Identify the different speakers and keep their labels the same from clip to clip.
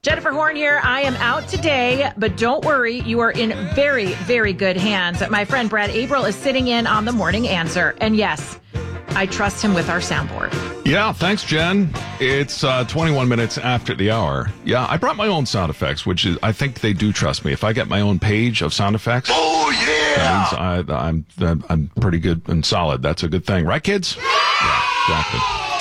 Speaker 1: Jennifer Horn here. I am out today, but don't worry, you are in very, very good hands. My friend Brad Averill is sitting in on the Morning Answer. And yes, I trust him with our soundboard.
Speaker 2: Yeah, thanks, Jen. It's 21 minutes after the hour. Yeah, I brought my own sound effects, which is, I think they do trust me. If I get my own page of sound effects, that means I'm pretty good and solid. That's a good thing. Right, kids? Yeah, exactly.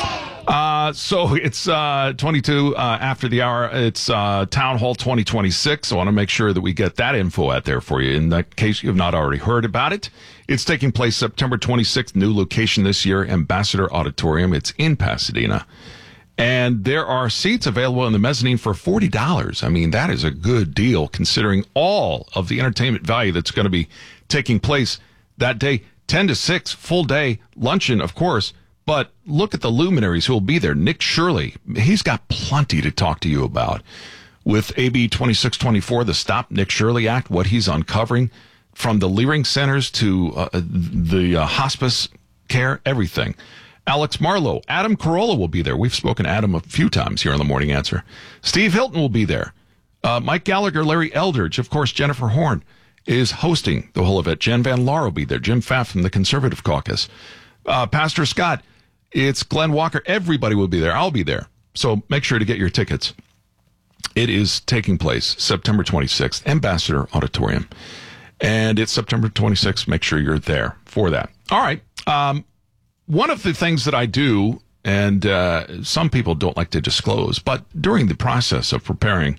Speaker 2: So it's 22 after the hour. It's Town Hall 2026. I want to make sure that we get that info out there for you in that case you have not already heard about it. It's taking place September 26th, new location this year, Ambassador Auditorium. It's in Pasadena. And there are seats available in the mezzanine for $40. I mean, that is a good deal considering all of the entertainment value that's going to be taking place that day. 10 to 6, full day, luncheon, of course. But look at the luminaries who will be there. Nick Shirley, he's got plenty to talk to you about. With AB 2624, the Stop Nick Shirley Act, what he's uncovering from the Leering centers to the hospice care, everything. Alex Marlowe, Adam Carolla will be there. We've spoken to Adam a few times here on the Morning Answer. Steve Hilton will be there. Mike Gallagher, Larry Eldridge, of course, Jennifer Horn is hosting the whole event. Jen Van Laar will be there. Jim Pfaff from the Conservative Caucus. Pastor Scott. It's Glenn Walker. Everybody will be there. I'll be there. So make sure to get your tickets. It is taking place September 26th, Ambassador Auditorium. And it's September 26th. Make sure you're there for that. All right. One of the things that I do, and some people don't like to disclose, but during the process of preparing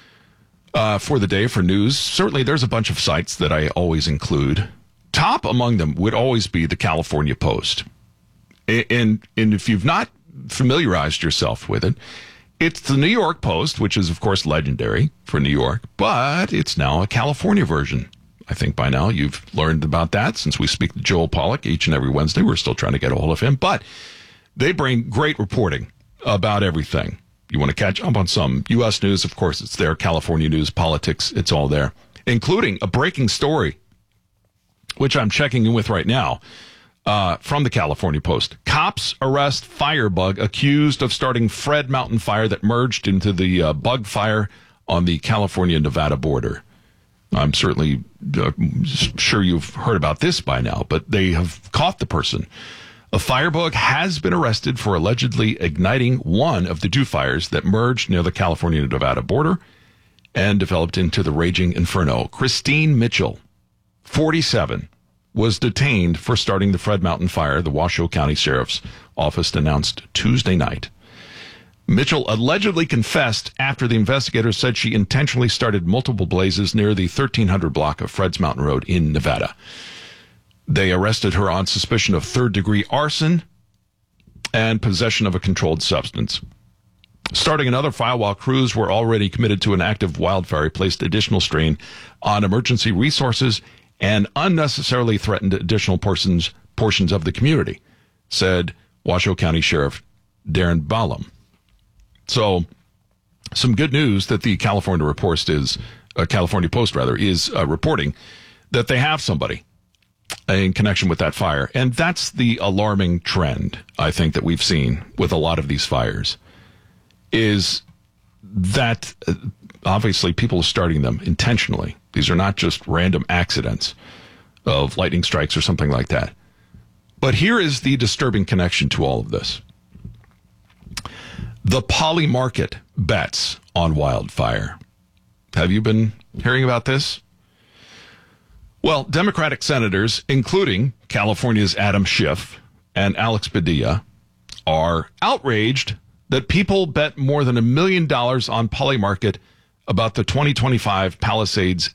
Speaker 2: for the day for news, certainly there's a bunch of sites that I always include. Top among them would always be the California Post. And if you've not familiarized yourself with it, it's the New York Post, which is, of course, legendary for New York, but it's now a California version. I think by now you've learned about that since we speak to Joel Pollack each and every Wednesday. We're still trying to get a hold of him, but they bring great reporting about everything. You want to catch up on some U.S. news, of course, it's there. California news, politics, it's all there, including a breaking story, which I'm checking in with right now. From the California Post. Cops arrest firebug accused of starting Fred Mountain fire that merged into the bug fire on the California-Nevada border. I'm certainly sure you've heard about this by now, but they have caught the person. A firebug has been arrested for allegedly igniting one of the two fires that merged near the California-Nevada border and developed into the raging inferno. Christine Mitchell, 47, was detained for starting the Fred Mountain fire, the Washoe County Sheriff's Office announced Tuesday night. Mitchell allegedly confessed after the investigators said she intentionally started multiple blazes near the 1300 block of Fred's Mountain Road in Nevada. They arrested her on suspicion of third-degree arson and possession of a controlled substance. Starting another fire while crews were already committed to an active wildfire placed additional strain on emergency resources and unnecessarily threatened additional portions of the community, said Washoe County Sheriff Darren Ballum. So, some good news that the California Post is reporting that they have somebody in connection with that fire. And that's the alarming trend, I think, that we've seen with a lot of these fires, is that obviously people are starting them intentionally. These are not just random accidents of lightning strikes or something like that. But here is the disturbing connection to all of this. The Poly Market bets on wildfire. Have you been hearing about this? Well, Democratic senators, including California's Adam Schiff and Alex Padilla, are outraged that people bet more than $1 million on Poly Market about the 2025 Palisades